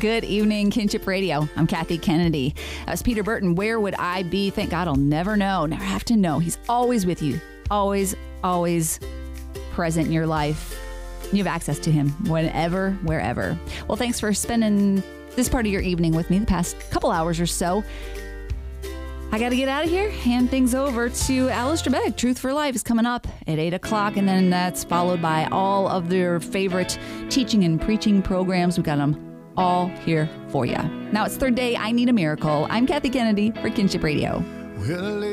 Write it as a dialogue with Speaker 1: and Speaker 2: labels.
Speaker 1: Good evening, Kinship Radio. I'm Kathy Kennedy. As Peter Burton, where would I be? Thank God I'll never know, never have to know. He's always with you, always present in your life. You have access to him whenever, wherever. Well, thanks for spending this part of your evening with me the past couple hours or so. I got to get out of here, hand things over to Alistair Begg. Truth for Life is coming up at 8 o'clock, and then that's followed by all of their favorite teaching and preaching programs. We've got them all here for you. Now it's third day, I Need a Miracle. I'm Kathy Kennedy for Kinship Radio.